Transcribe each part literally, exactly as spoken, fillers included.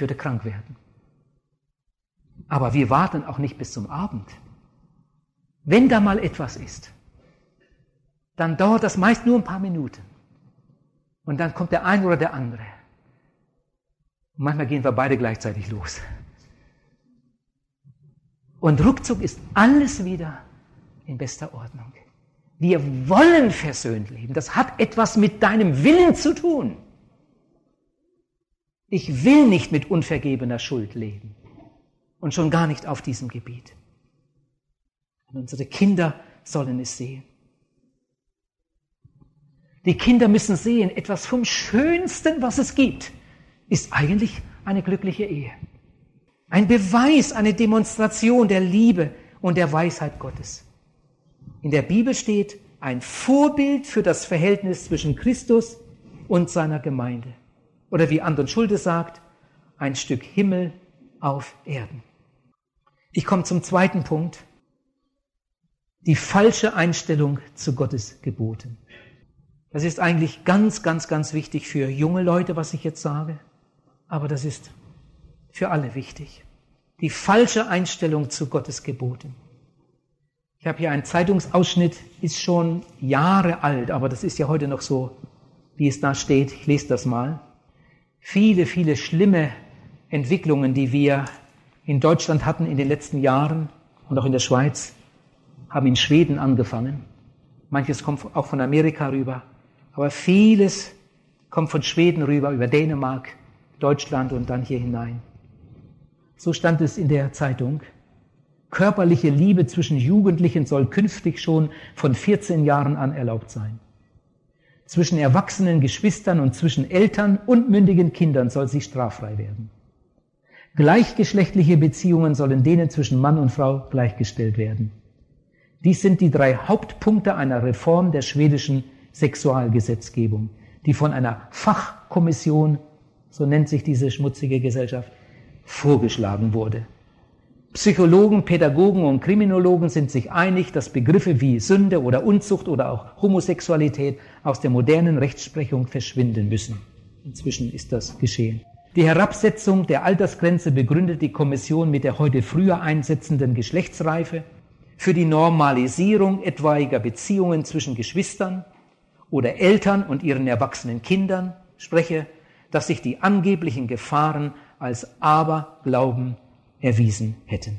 ich würde krank werden. Aber wir warten auch nicht bis zum Abend. Wenn da mal etwas ist, dann dauert das meist nur ein paar Minuten. Und dann kommt der eine oder der andere. Und manchmal gehen wir beide gleichzeitig los. Und ruckzuck ist alles wieder in bester Ordnung. Wir wollen versöhnt leben. Das hat etwas mit deinem Willen zu tun. Ich will nicht mit unvergebener Schuld leben. Und schon gar nicht auf diesem Gebiet. Und unsere Kinder sollen es sehen. Die Kinder müssen sehen, etwas vom Schönsten, was es gibt, ist eigentlich eine glückliche Ehe. Ein Beweis, eine Demonstration der Liebe und der Weisheit Gottes. In der Bibel steht ein Vorbild für das Verhältnis zwischen Christus und seiner Gemeinde. Oder wie Anton Schulte sagt, ein Stück Himmel auf Erden. Ich komme zum zweiten Punkt. Die falsche Einstellung zu Gottes Geboten. Das ist eigentlich ganz, ganz, ganz wichtig für junge Leute, was ich jetzt sage. Aber das ist für alle wichtig. Die falsche Einstellung zu Gottes Geboten. Ich habe hier einen Zeitungsausschnitt, ist schon Jahre alt, aber das ist ja heute noch so, wie es da steht. Ich lese das mal. Viele, viele schlimme Entwicklungen, die wir in Deutschland hatten in den letzten Jahren und auch in der Schweiz, haben in Schweden angefangen. Manches kommt auch von Amerika rüber. Aber vieles kommt von Schweden rüber, über Dänemark, Deutschland und dann hier hinein. So stand es in der Zeitung. Körperliche Liebe zwischen Jugendlichen soll künftig schon von vierzehn Jahren an erlaubt sein. Zwischen erwachsenen Geschwistern und zwischen Eltern und mündigen Kindern soll sie straffrei werden. Gleichgeschlechtliche Beziehungen sollen denen zwischen Mann und Frau gleichgestellt werden. Dies sind die drei Hauptpunkte einer Reform der schwedischen Sexualgesetzgebung, die von einer Fachkommission, so nennt sich diese schmutzige Gesellschaft, vorgeschlagen wurde. Psychologen, Pädagogen und Kriminologen sind sich einig, dass Begriffe wie Sünde oder Unzucht oder auch Homosexualität aus der modernen Rechtsprechung verschwinden müssen. Inzwischen ist das geschehen. Die Herabsetzung der Altersgrenze begründet die Kommission mit der heute früher einsetzenden Geschlechtsreife für die Normalisierung etwaiger Beziehungen zwischen Geschwistern oder Eltern und ihren erwachsenen Kindern spreche, dass sich die angeblichen Gefahren als Aberglauben erwiesen hätten.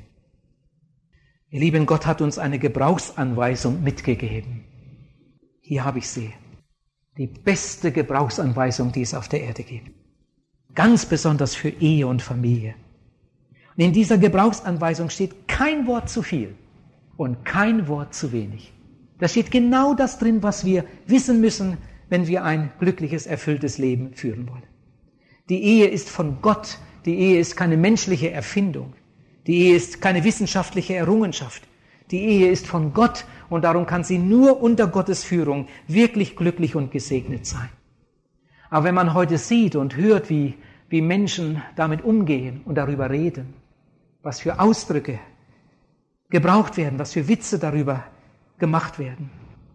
Ihr Lieben, Gott hat uns eine Gebrauchsanweisung mitgegeben. Hier habe ich sie. Die beste Gebrauchsanweisung, die es auf der Erde gibt. Ganz besonders für Ehe und Familie. Und in dieser Gebrauchsanweisung steht kein Wort zu viel und kein Wort zu wenig. Da steht genau das drin, was wir wissen müssen, wenn wir ein glückliches, erfülltes Leben führen wollen. Die Ehe ist von Gott. Die Ehe ist keine menschliche Erfindung. Die Ehe ist keine wissenschaftliche Errungenschaft. Die Ehe ist von Gott und darum kann sie nur unter Gottes Führung wirklich glücklich und gesegnet sein. Aber wenn man heute sieht und hört, wie, wie Menschen damit umgehen und darüber reden, was für Ausdrücke gebraucht werden, was für Witze darüber gemacht werden.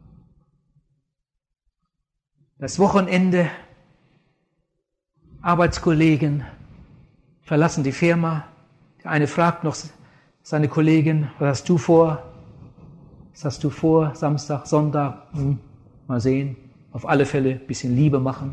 Das Wochenende, Arbeitskollegen verlassen die Firma. Der eine fragt noch seine Kollegin, was hast du vor? Was hast du vor? Samstag, Sonntag? Hm, mal sehen. Auf alle Fälle ein bisschen Liebe machen.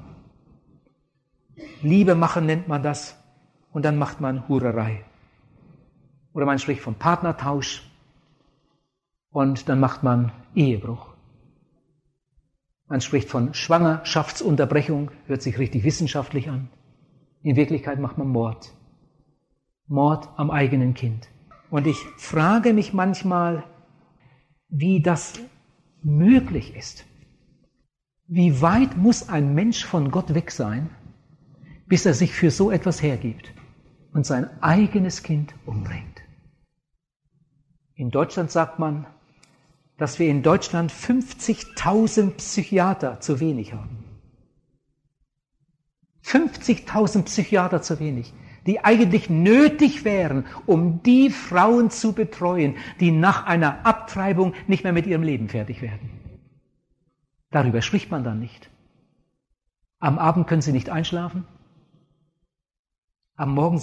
Liebe machen nennt man das. Und dann macht man Hurerei. Oder man spricht von Partnertausch. Und dann macht man Ehebruch. Man spricht von Schwangerschaftsunterbrechung, hört sich richtig wissenschaftlich an. In Wirklichkeit macht man Mord. Mord am eigenen Kind. Und ich frage mich manchmal, wie das möglich ist. Wie weit muss ein Mensch von Gott weg sein, bis er sich für so etwas hergibt und sein eigenes Kind umbringt? In Deutschland sagt man, dass wir in Deutschland fünfzigtausend Psychiater zu wenig haben. fünfzigtausend Psychiater zu wenig, die eigentlich nötig wären, um die Frauen zu betreuen, die nach einer Abtreibung nicht mehr mit ihrem Leben fertig werden. Darüber spricht man dann nicht. Am Abend können sie nicht einschlafen. Am Morgen